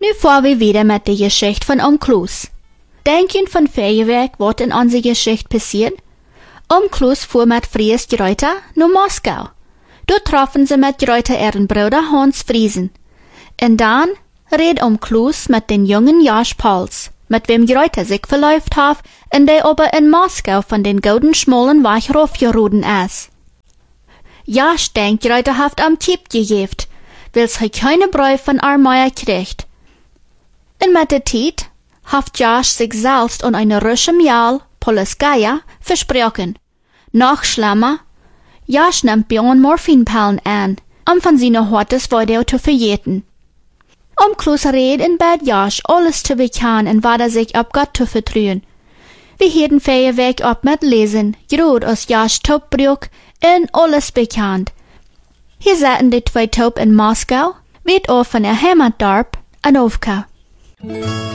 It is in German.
Nu fahren wir wieder mit der Geschichte von Kloos. Denken von Feuerwerk, was in unserer Geschichte passiert? Kloos fuhr mit Fries Greuter nach Moskau. Dort trafen sie mit Greuter ihren Bruder Hans Friesen. Und dann red Kloos mit den jungen Josh Pauls, mit wem Greuter sich verläuft hat, und der aber in Moskau von den golden schmalen Weg raufgeruden ist. Josh denkt, Greuter hat am Tipp gegeben, weil sie keine Bräu von Armeier kriegt. Und mit der Zeit hat Josh sich selbst an eine Russische Jahl, Polskaya, versprochen. Noch schlimmer, Josh nimmt Björn Morphinpillen an, von seiner Hortes weiter zu verjeten. Kloos red in Bad Josh alles zu bekennen und war sich ab Gott zu vertrauen. Wir hielten Feuerwerk ab mit Lesen, grad aus Josh Taubbrück und alles bekannt. Hier saßen die zwei Taub in Moskau, weit auf von der Heimatdorp, an Ovka.